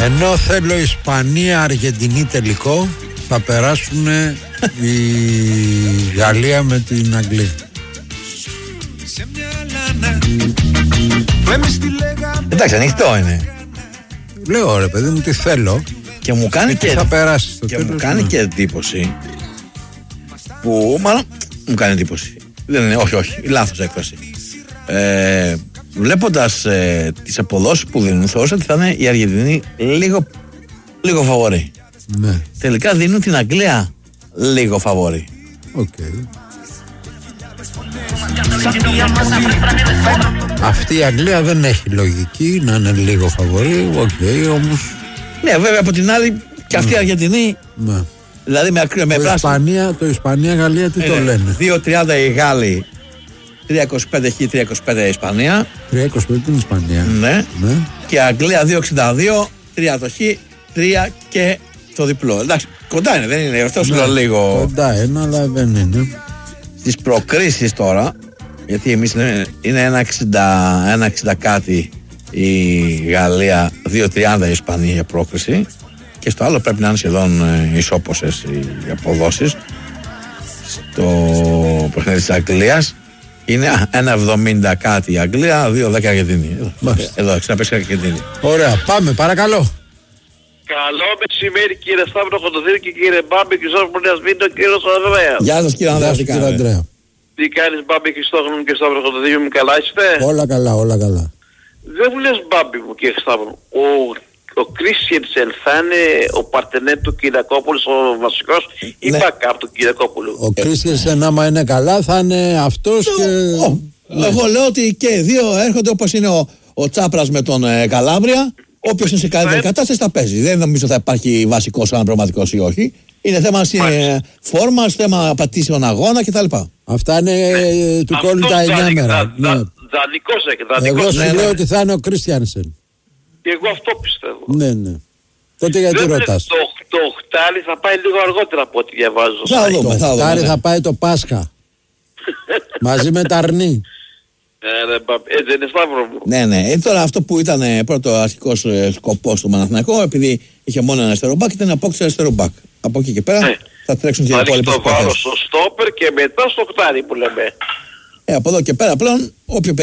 Ενώ θέλω Ισπανία, Αργεντινή τελικό, θα περάσουν η Γαλλία με την Αγγλία. Εντάξει, ανοιχτό είναι. Λέω ρε παιδί μου τι θέλω. Και μου κάνει και, θα περάσει στο και τέλος, μου κάνει και εντύπωση. Που μάλλον μου κάνει εντύπωση. Δεν είναι, όχι, λάθος έκφραση. Βλέποντας τις αποδόσεις που δίνουν, θεώρησα ότι θα είναι η Αργεντινή λίγο φαβορή. Ναι. Τελικά δίνουν την Αγγλία λίγο φαβορή. Okay. Αυτή η Αγγλία δεν έχει λογική να είναι λίγο φαβορή. Όμως. Ναι, βέβαια από την άλλη και αυτή η Αργεντινή. Ναι. Δηλαδή με πράσινο. Το Ισπανία-Γαλλία τι το λένε. 2-30 οι Γάλλοι, 3-25 Χ, 3-25 η Ισπανία. 3-25 την Ισπανία. Ναι. Και Αγγλία 2-62, 3 το Χ, 3 και το διπλό. Εντάξει, κοντά είναι, δεν είναι. Αυτό σου λέω λίγο. Κοντά είναι, αλλά δεν είναι. Στις προκρίσεις τώρα, γιατί εμείς είναι 1,60 κάτι η Γαλλία, 2,30 η Ισπανία για πρόκριση. Και στο άλλο πρέπει να είναι σχεδόν ισόποσες οι αποδόσεις. Στο παιχνίδι της Αγγλίας είναι 1,70 κάτι η Αγγλία, 2,10 η Αργεντινή. Εδώ, ξαναπέσει η Αργεντινή. Ωραία, πάμε, παρακαλώ. Καλό μεσημέρι κύριε Σταύρο Χοντοδίδη και κύριε Μπάμπη και Χριστόφωνο Μουνιασμίνο και κύριο Ανδρέα. Γεια σας κύριε Ανδρέα. Τι κάνεις Μπάμπη Χριστόφωνο και Σταύρο Χοντοδίδη μου, καλά είστε? Όλα καλά, όλα καλά. Δεν μου λες Μπάμπη μου κύριε Σταύρο, ο Κρίστιανσεν θα είναι ο παρτενέρ του Κυριακόπουλου ο βασικός ή backup του Κυριακόπουλου? Ο Κρίστιανσεν άμα είναι καλά θα είναι αυτός και... Εγώ λέω ότι και οι δύο έρχονται όπως είναι ο Τσάπρας με τον Καλάβρια. Όποιος είναι σε καλύτερη κατάσταση θα παίζει. Δεν νομίζω θα υπάρχει βασικός αναπληρωματικός ή όχι. Είναι θέμα φόρμας, θέμα πατήσεων αγώνα κτλ. Αυτά είναι του κόλλου τα 9 μέρα. Δανεικός έχει. Εγώ σου λέω ότι θα είναι ο Κρίστιανσεν. Και εγώ αυτό πιστεύω. Ναι. Τότε γιατί ρωτάς? Το οχτάρι θα πάει λίγο αργότερα από ό,τι διαβάζω. Το οχτάρι θα πάει το Πάσχα. Μαζί με τα αρνί. Έτσι είναι Σταύρο μου. Ναι. Τώρα αυτό που ήταν πρώτο αρχικός σκοπός του Παναθηναϊκού, επειδή είχε μόνο ένα αριστερό μπακ, ήταν απόκτηση αριστερό μπακ. Από εκεί και πέρα θα τρέξουν και οι υπόλοιπες υποθέσεις. Θα ρίξει το βάρος στο στόπερ και μετά στο οχτάρι που λέμε. Από εδώ και πέρα πλέον όποιο